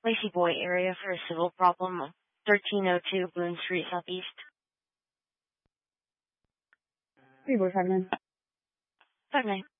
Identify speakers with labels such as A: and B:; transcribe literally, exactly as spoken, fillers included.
A: Lazy Boy area for a civil problem, thirteen oh two Boone Street Southeast.
B: Three boy five nine.
A: Five nine.